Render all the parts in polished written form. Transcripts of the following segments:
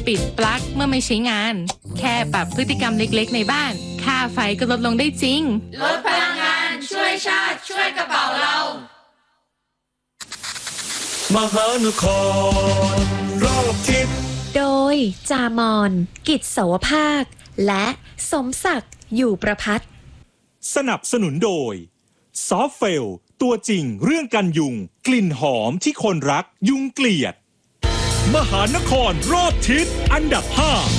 ปิดปลั๊กเมื่อไม่ใช้งานแค่ปรับพฤติกรรมเล็กๆในบ้านค่าไฟก็ลดลงได้จริงลดพลังงานช่วยชาติช่วยกระเป๋าเรามหานครรอบทิศโดยจามอนกิจเสาวภาคและสมศักดิ์อยู่ประพัฒน์สนับสนุนโดยซอฟเฟลตัวจริงเรื่องกันยุงกลิ่นหอมที่คนรักยุงเกลียดมหานครรอบทิศอันดับ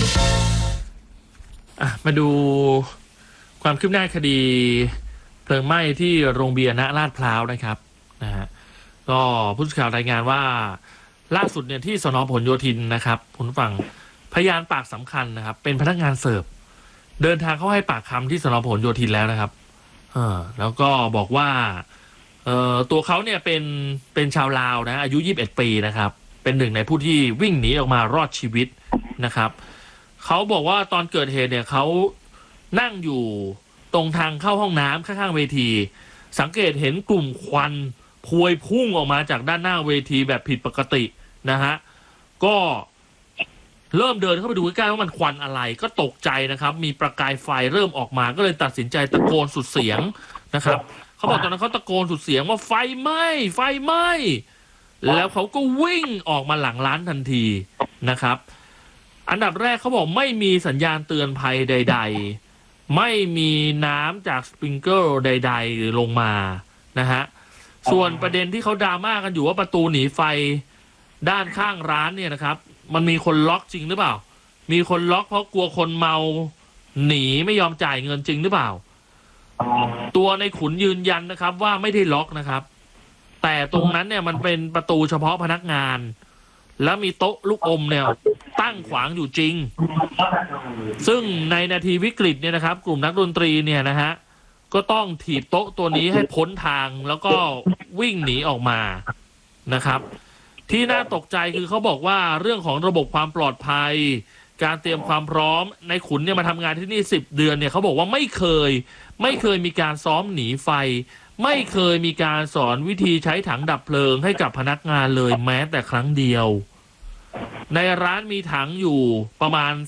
5 มาดูความคืบหน้าคดีเพลิงไหม้ที่โรงเบียร์ณลาดพร้าวนะครับนะฮะก็ผู้สื่อข่าวรายงานว่าล่าสุดเนี่ยที่สน.ผลโยธินนะครับคุณฟังพยานปากสำคัญนะครับเป็นพนักงานเสิร์ฟเดินทางเข้าให้ปากคำที่สน.ผลโยธินแล้วนะครับแล้วก็บอกว่าตัวเขาเนี่ยเป็นชาวลาวนะอายุ21 ปีนะครับเป็นหนึ่งในผู้ที่วิ่งหนีออกมารอดชีวิตนะครับเขาบอกว่าตอนเกิดเหตุเนี่ยเขานั่งอยู่ตรงทางเข้าห้องน้ำข้างๆเวทีสังเกตเห็นกลุ่มควันพวยพุ่งออกมาจากด้านหน้าเวทีแบบผิดปกตินะฮะก็เริ่มเดินเข้าไปดูใกล้ๆว่ามันควันอะไรก็ตกใจนะครับมีประกายไฟเริ่มออกมาก็เลยตัดสินใจตะโกนสุดเสียงนะครับเขาบอกตอนนั้นเขาตะโกนสุดเสียงว่าไฟไหม้ไฟไหม้แล้วเขาก็วิ่งออกมาหลังร้านทันทีนะครับอันดับแรกเขาบอกไม่มีสัญญาณเตือนภัยใดๆไม่มีน้ำจากสปริงเกิลใดๆลงมานะฮะส่วนประเด็นที่เขาดราม่ากันอยู่ว่าประตูหนีไฟด้านข้างร้านเนี่ยนะครับมันมีคนล็อกจริงหรือเปล่ามีคนล็อกเพราะกลัวคนเมาหนีไม่ยอมจ่ายเงินจริงหรือเปล่าตัวในขุนยืนยันนะครับว่าไม่ได้ล็อกนะครับแต่ตรงนั้นเนี่ยมันเป็นประตูเฉพาะพนักงานแล้วมีโต๊ะลูกอมเนี่ยตั้งขวางอยู่จริงซึ่งในนาทีวิกฤตเนี่ยนะครับกลุ่มนักดนตรีเนี่ยนะฮะก็ต้องถีบโต๊ะตัวนี้ให้พ้นทางแล้วก็วิ่งหนีออกมานะครับที่น่าตกใจคือเขาบอกว่าเรื่องของระบบความปลอดภัยการเตรียมความพร้อมในขุนเนี่ยมาทำงานที่นี่10 เดือนเนี่ยเขาบอกว่าไม่เคยมีการซ้อมหนีไฟไม่เคยมีการสอนวิธีใช้ถังดับเพลิงให้กับพนักงานเลยแม้แต่ครั้งเดียวในร้านมีถังอยู่ประมาณ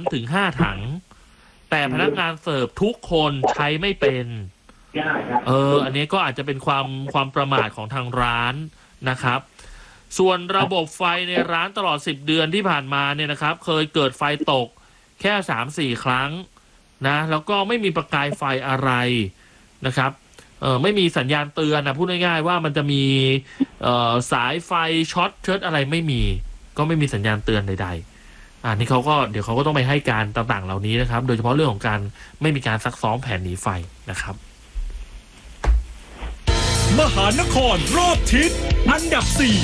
3-5 ถังแต่พนักงานเสิร์ฟทุกคนใช้ไม่เป็นอันนี้ก็อาจจะเป็นความประมาทของทางร้านนะครับส่วนระบบไฟในร้านตลอด10 เดือนที่ผ่านมาเนี่ยนะครับเคยเกิดไฟตกแค่ 3-4 ครั้งนะแล้วก็ไม่มีประกายไฟอะไรนะครับไม่มีสัญญาณเตือนนะพูดง่ายๆว่ามันจะมีสายไฟช็อตเชิดอะไรไม่มีก็ไม่มีสัญญาณเตือนใดๆนี่เขาก็เดี๋ยวเขาก็ต้องไปให้การต่างๆเหล่านี้นะครับโดยเฉพาะเรื่องของการไม่มีการซักซ้อมแผนหนีไฟนะครับมหานครรอบทิศอันดับ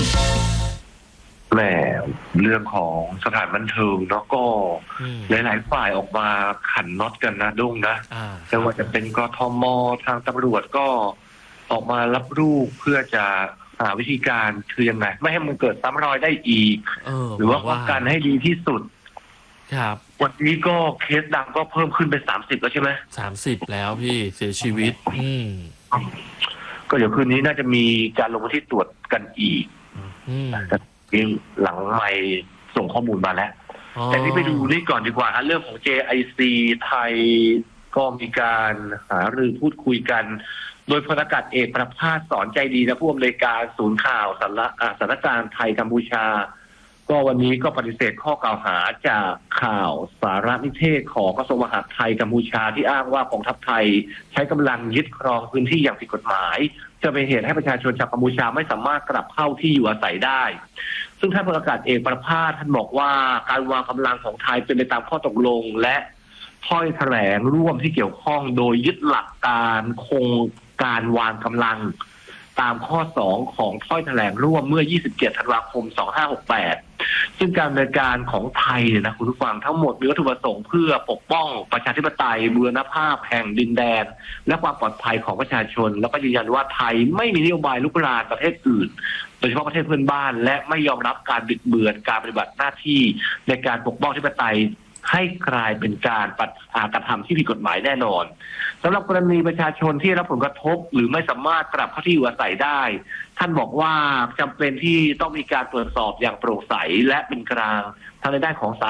4 แหมเรื่องของสถานบันเทิงเนาะก็หลายๆฝ่ายออกมาขันน็อตกันนะดุ้งนะแต่ว่าจะเป็นกทม.ทางตำรวจก็ออกมารับรูปเพื่อจะหาวิธีการคือยังไงไม่ให้มันเกิดซ้ำรอยได้อีกหรือว่าป้องกันให้ดีที่สุดครับวันนี้ก็เคสดังก็เพิ่มขึ้นเป็น30แล้วใช่ไหม 30แล้วพี่เสียชีวิตก็เดี๋ยวคืนนี้น่าจะมีการลงพื้นที่ตรวจกันอีกแต่หลังไม่ส่งข้อมูลมาแล้วแต่ที่ไปดูนี่ก่อนดีกว่าเรื่องของ JIC ไทยก็มีการหารือพูดคุยกันโดยพลอากาศเอกประภาสสอนใจดีนะผู้อำนวยการศูนย์ข่าวสารการไทยกัมพูชาก็วันนี้ก็ปฏิเสธข้อกล่าวหาจากข่าวสารนิเทศของกระทรวงมหาดไทยกัมพูชาที่อ้างว่ากองทัพไทยใช้กำลังยึดครองพื้นที่อย่างผิดกฎหมายจะเป็นเหตุให้ประชาชนชาวกัมพูชาไม่สามารถกลับเข้าที่อยู่อาศัยได้ซึ่งท่านพลอากาศเอกประภาสท่านบอกว่าการวางกำลังของไทยเป็นไปตามข้อตกลงและถ้อยแถลงร่วมที่เกี่ยวข้องโดยยึดหลักการคงการวางกำลังตามข้อ2ของถ้อยแถลงร่วมเมื่อ27 ธันวาคม 2568ซึ่งการดำเนินการของไทยนะคุณผู้ฟังทั้งหมดมีวัตถุประสงค์เพื่อปกป้องประชาธิปไตยบูรณภาพแห่งดินแดนและความปลอดภัยของประชาชนแล้วก็ยืนยันว่าไทยไม่มีนโยบายลุกรานประเทศอื่นโดยเฉพาะประเทศเพื่อนบ้านและไม่ยอมรับการบิดเบือนการปฏิบัติหน้าที่ในการปกป้องอธิปไตยให้กลายเป็นการกระทำที่ผิดกฎหมายแน่นอนสำหรับกรณีประชาชนที่รับผลกระทบหรือไม่สามารถกลับเข้าที่อยู่อาศัยได้ท่านบอกว่าจำเป็นที่ต้องมีการตรวจสอบอย่างโปร่งใสและเป็นกลางทางในด้านของ